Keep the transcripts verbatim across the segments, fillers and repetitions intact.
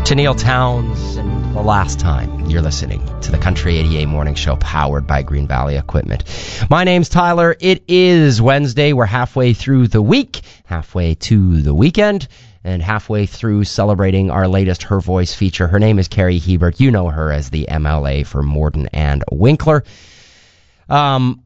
to Neil Towns, and the last time you're listening to the Country eighty-eight Morning Show powered by Green Valley Equipment. My name's Tyler. It is Wednesday. We're halfway through the week, halfway to the weekend, and halfway through celebrating our latest Her Voice feature. Her name is Carrie Hebert. You know her as the M L A for Morden and Winkler. Um,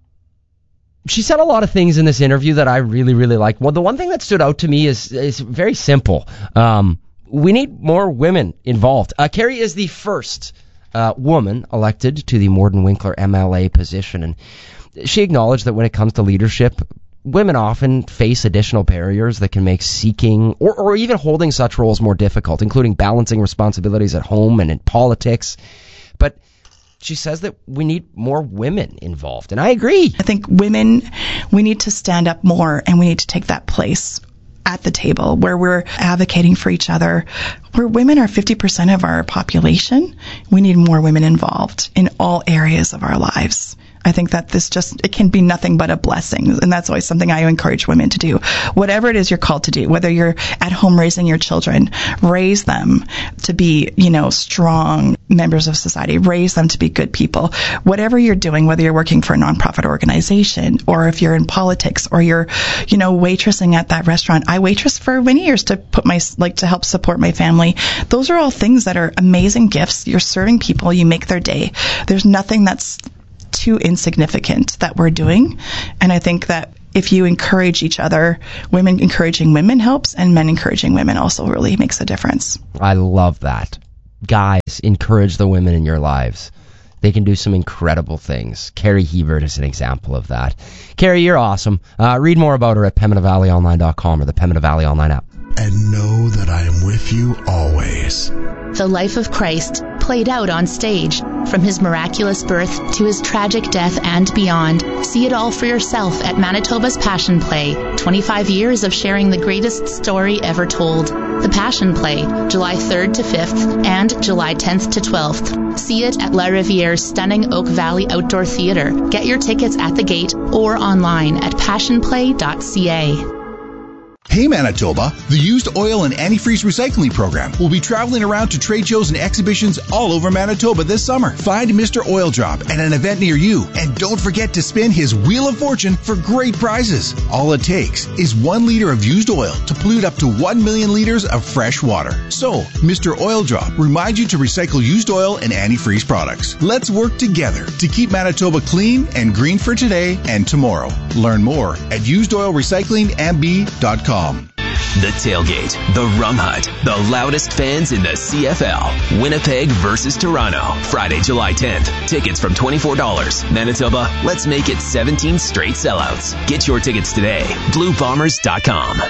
she said a lot of things in this interview that I really, really liked. Well, the one thing that stood out to me is is very simple. Um, we need more women involved. Uh, Carrie is the first uh, woman elected to the Morden Winkler M L A position, and she acknowledged that when it comes to leadership, women often face additional barriers that can make seeking or, or even holding such roles more difficult, including balancing responsibilities at home and in politics. But she says that we need more women involved, and I agree. I think women, we need to stand up more, and we need to take that place at the table where we're advocating for each other. Where women are fifty percent of our population, we need more women involved in all areas of our lives. I think that this just, it can be nothing but a blessing. And that's always something I encourage women to do. Whatever it is you're called to do, whether you're at home raising your children, raise them to be, you know, strong members of society, raise them to be good people. Whatever you're doing, whether you're working for a nonprofit organization or if you're in politics or you're, you know, waitressing at that restaurant. I waitress for many years to put my, like to help support my family. Those are all things that are amazing gifts. You're serving people, you make their day. There's nothing that's too insignificant that we're doing. And I think that if you encourage each other, women encouraging women helps, and men encouraging women also really makes a difference. I love that. Guys, encourage the women in your lives. They can do some incredible things. Carrie Hebert is an example of that. Carrie, you're awesome. Uh, read more about her at Pembina Valley Online dot com or the Pembina Valley Online app. And know that I am with you always. The life of Christ played out on stage, from his miraculous birth to his tragic death and beyond. See it all for yourself at Manitoba's Passion Play. twenty-five years of sharing the greatest story ever told. The Passion Play, July third to fifth and July tenth to twelfth. See it at La Riviere's stunning Oak Valley Outdoor Theatre. Get your tickets at the gate or online at passion play dot c a. Hey Manitoba, the Used Oil and Antifreeze Recycling Program will be traveling around to trade shows and exhibitions all over Manitoba this summer. Find Mister Oil Drop at an event near you, and don't forget to spin his Wheel of Fortune for great prizes. All it takes is one liter of used oil to pollute up to one million liters of fresh water. So, Mister Oil Drop reminds you to recycle used oil and antifreeze products. Let's work together to keep Manitoba clean and green for today and tomorrow. Learn more at used oil recycling m b dot com. The Tailgate, the Rum Hut, the loudest fans in the C F L. Winnipeg versus Toronto, Friday, July tenth. Tickets from twenty-four dollars. Manitoba, let's make it seventeen straight sellouts. Get your tickets today. blue bombers dot com.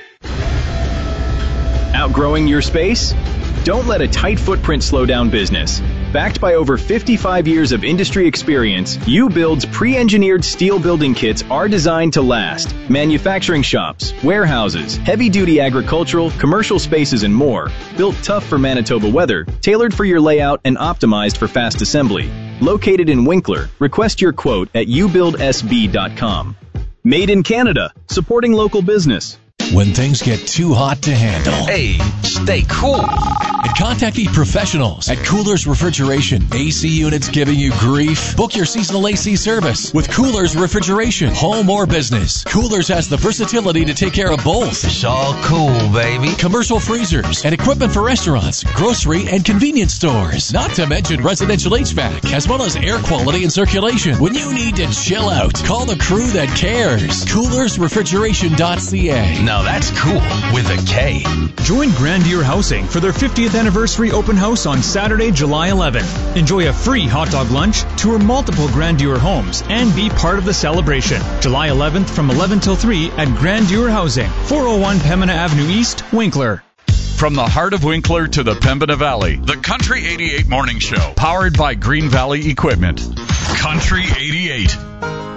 Outgrowing your space? Don't let a tight footprint slow down business. Backed by over fifty-five years of industry experience, U-Build's pre-engineered steel building kits are designed to last. Manufacturing shops, warehouses, heavy-duty agricultural, commercial spaces, and more. Built tough for Manitoba weather, tailored for your layout, and optimized for fast assembly. Located in Winkler, request your quote at u build s b dot com. Made in Canada, supporting local business. When things get too hot to handle, hey, stay cool. And contact the professionals at Coolers Refrigeration. A C units giving you grief? Book your seasonal A C service with Coolers Refrigeration, home or business. Coolers has the versatility to take care of both. It's all cool, baby. Commercial freezers and equipment for restaurants, grocery, and convenience stores. Not to mention residential H V A C, as well as air quality and circulation. When you need to chill out, call the crew that cares. coolers refrigeration dot c a. Now that's cool with a K. Join Grand Deer Housing for their fiftieth anniversary open house on Saturday, July eleventh. Enjoy a free hot dog lunch, tour multiple Grand Deer homes, and be part of the celebration. July eleventh from eleven till three at Grand Deer Housing, four oh one Pembina Avenue East, Winkler. From the heart of Winkler to the Pembina Valley, the Country eighty-eight Morning Show, powered by Green Valley Equipment. Country eighty-eight.